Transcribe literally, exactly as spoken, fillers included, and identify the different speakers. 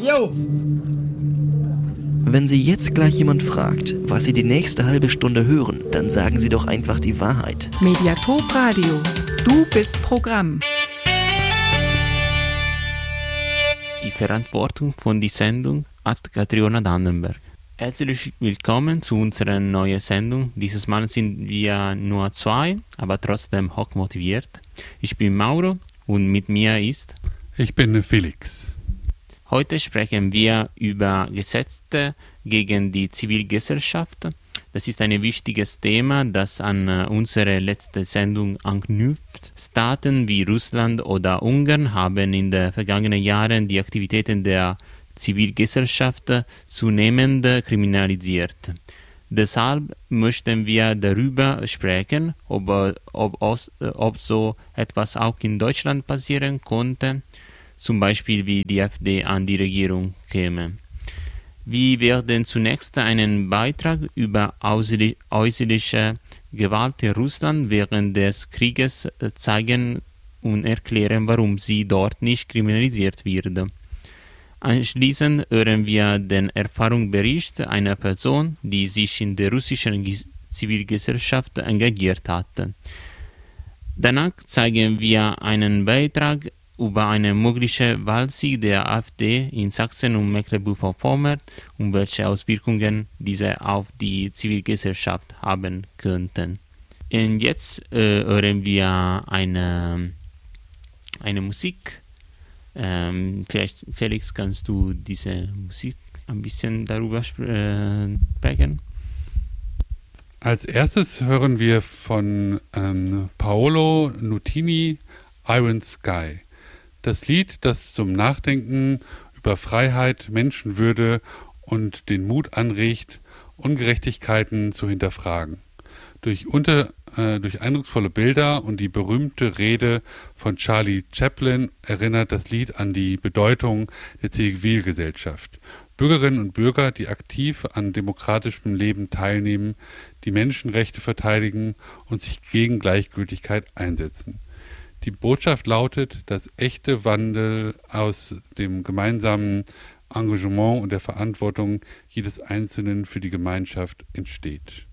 Speaker 1: Jo!
Speaker 2: Wenn Sie jetzt gleich jemand fragt, was Sie die nächste halbe Stunde hören, dann sagen Sie doch einfach die Wahrheit.
Speaker 3: Mediathek Radio. Du bist Programm.
Speaker 4: Die Verantwortung von der Sendung hat Katriona Dannenberg. Herzlich willkommen zu unserer neuen Sendung. Dieses Mal sind wir nur zwei, aber trotzdem hoch motiviert. Ich bin Mauro und mit mir ist...
Speaker 5: Ich bin Felix.
Speaker 4: Heute sprechen wir über Gesetze gegen die Zivilgesellschaft. Das ist ein wichtiges Thema, das an unsere letzte Sendung anknüpft. Staaten wie Russland oder Ungarn haben in den vergangenen Jahren die Aktivitäten der Zivilgesellschaft zunehmend kriminalisiert. Deshalb möchten wir darüber sprechen, ob, ob, ob so etwas auch in Deutschland passieren konnte, zum Beispiel wie die AfD an die Regierung käme. Wir werden zunächst einen Beitrag über äußerliche Gewalt in Russland während des Krieges zeigen und erklären, warum sie dort nicht kriminalisiert wird. Anschließend hören wir den Erfahrungsbericht einer Person, die sich in der russischen Zivilgesellschaft engagiert hat. Danach zeigen wir einen Beitrag über einen möglichen Wahlsieg der AfD in Sachsen und Mecklenburg-Vorpommern und welche Auswirkungen diese auf die Zivilgesellschaft haben könnten. Und jetzt äh, hören wir eine, eine Musik. Ähm, vielleicht, Felix, kannst du diese Musik ein bisschen darüber sp- äh, sprechen?
Speaker 5: Als erstes hören wir von ähm, Paolo Nutini Iron Sky. Das Lied, das zum Nachdenken über Freiheit, Menschenwürde und den Mut anregt, Ungerechtigkeiten zu hinterfragen. Durch, unter, äh, durch eindrucksvolle Bilder und die berühmte Rede von Charlie Chaplin erinnert das Lied an die Bedeutung der Zivilgesellschaft. Bürgerinnen und Bürger, die aktiv an demokratischem Leben teilnehmen, die Menschenrechte verteidigen und sich gegen Gleichgültigkeit einsetzen. Die Botschaft lautet, dass echte Wandel aus dem gemeinsamen Engagement und der Verantwortung jedes Einzelnen für die Gemeinschaft entsteht.